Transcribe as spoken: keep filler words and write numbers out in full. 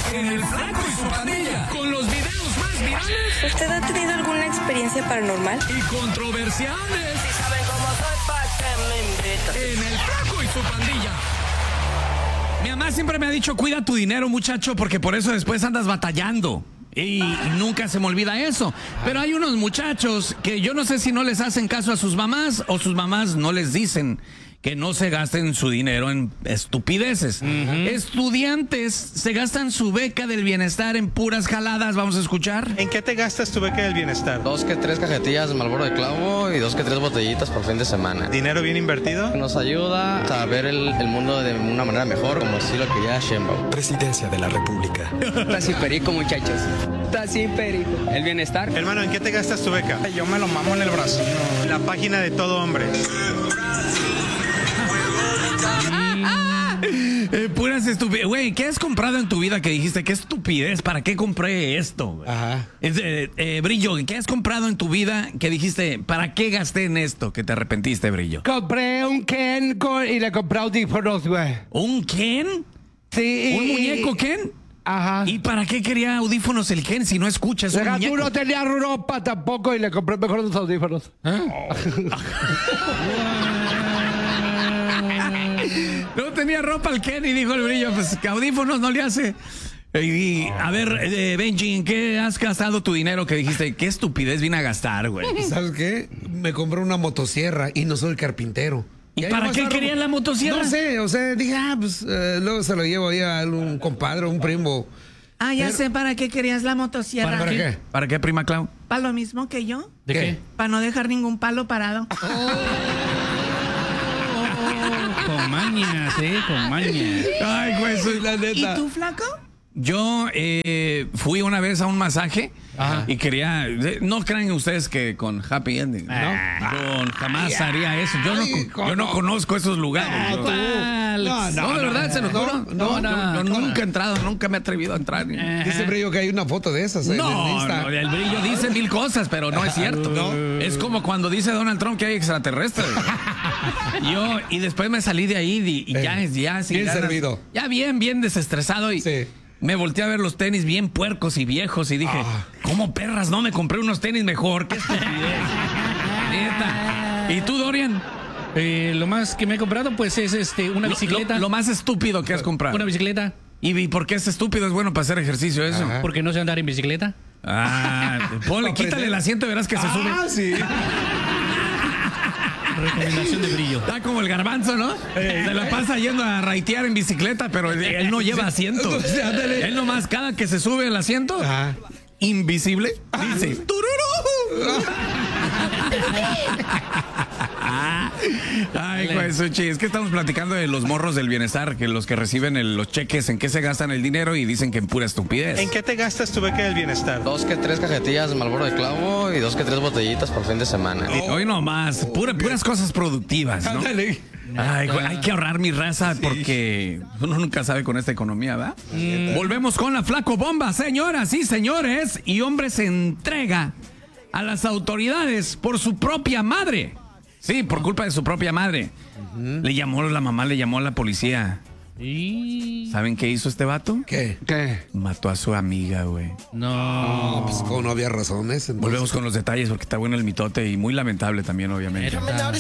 en El Flaco y su Pandilla, con los videos más virales. ¿Usted ha tenido alguna experiencia paranormal? Y controversiales. Si saben cómo soy, ¿pa' qué me invitan? En El Flaco y su Pandilla. Mi mamá siempre me ha dicho, cuida tu dinero, muchacho, porque por eso después andas batallando. Y nunca se me olvida eso. Pero hay unos muchachos que yo no sé si no les hacen caso a sus mamás o sus mamás no les dicen que no se gasten su dinero en estupideces. Uh-huh. Estudiantes se gastan su beca del bienestar en puras jaladas. Vamos a escuchar. ¿En qué te gastas tu beca del bienestar? Dos que tres cajetillas de Marlboro de clavo y dos que tres botellitas por fin de semana. ¿Dinero bien invertido? Nos ayuda a ver el, el mundo de una manera mejor, como así lo quería Sheinbaum. Presidencia de la República. Está sin perico, muchachos. Está sin perico. El bienestar. Hermano, ¿en qué te gastas tu beca? Yo me lo mamo en el brazo. La página de Todo Hombre. Eh, puras estupideces. Güey, ¿qué has comprado en tu vida que dijiste? ¿Qué estupidez? ¿Para qué compré esto? Ajá. Es, eh, eh, Brillo, ¿qué has comprado en tu vida que dijiste, ¿para qué gasté en esto? Que te arrepentiste, Brillo. Compré un Ken con- y le compré audífonos, güey. ¿Un Ken? Sí. ¿Un y- muñeco Ken? Ajá. ¿Y para qué quería audífonos el Ken si no escuchas un Deja, muñeco? tú no tenía ropa tampoco y le compré mejor unos audífonos. No tenía ropa el Ken y dijo el Brillo, pues que audífonos no le hace. Y, a ver, eh, Benji, ¿en qué has gastado tu dinero que dijiste? ¿Qué estupidez vine a gastar, güey? ¿Sabes qué? Me compré una motosierra y no soy carpintero. ¿Y ahí para nomás qué agarro- querían la motosierra? No sé, o sea, dije, ah, pues eh, luego se lo llevo ahí a un compadre, un primo. Ah, ya Pero- sé para qué querías la motosierra. ¿Para qué? ¿Para qué, prima Clau? ¿Para lo mismo que yo? ¿De ¿Qué? qué? Para no dejar ningún palo parado. Con mañas, eh, con mañas. Ay, güey, soy la ¿Y neta. tú, flaco? Yo eh, fui una vez a un masaje Ajá. y quería. No crean ustedes que con happy ending, ¿no? Yo jamás haría eso. Yo no, Ay, yo no conozco esos lugares. Yo- No, No, de verdad, se lo juro. No, no, yo- yo no. nunca he entrado, nunca me he atrevido a entrar. Dice Brillo que hay una foto de esas. eh, en No, Insta. no, el Brillo dice mil cosas, pero no es cierto. ¿No? Es como cuando dice Donald Trump que hay extraterrestres. Yo, y después me salí de ahí y, y ya, ya sin Bien ganas. servido. Ya bien, bien desestresado y Sí. me volteé a ver los tenis bien puercos y viejos y dije, Ah. ¿cómo perras no me compré unos tenis mejor? ¡Qué estupidez! Neta. ¿Y tú, Dorian? Eh, lo más que me he comprado, pues, es este una Lo- bicicleta. Lo, lo más estúpido que has comprado. Una bicicleta. ¿Y, y por qué es estúpido? Es bueno para hacer ejercicio eso. Ajá. Porque no sé andar en bicicleta. Ah, ponle, quítale el asiento y verás que se sube. Ah, sí. Recomendación de Brillo. Está como el garbanzo, ¿no? Se la pasa yendo a raitear en bicicleta, pero él, él no lleva asiento. Sí, ándale. Él nomás, cada que se sube el asiento, Ajá. invisible, dice ¡tururú! Ay, güey, Suchi, es que estamos platicando de los morros del bienestar, que los que reciben el- los cheques, en qué se gastan el dinero y dicen que en pura estupidez. ¿En qué te gastas tu beca del bienestar? Dos que tres cajetillas de Marlboro de clavo y dos que tres botellitas por fin de semana. Hoy nomás, pura, puras cosas productivas, ¿no? Ándale. Ay, güey, hay que ahorrar mi raza porque uno nunca sabe con esta economía, ¿verdad? Volvemos con la Flaco Bomba, señoras y señores. Y hombre se entrega a las autoridades por su propia madre. Sí, por culpa de su propia madre. Le llamó, la mamá le llamó a la policía. Y... ¿Saben qué hizo este vato? ¿Qué? ¿Qué? Mató a su amiga, güey. No. No, pues como no había razones. entonces- Volvemos con los detalles porque está bueno el mitote y muy lamentable también, obviamente.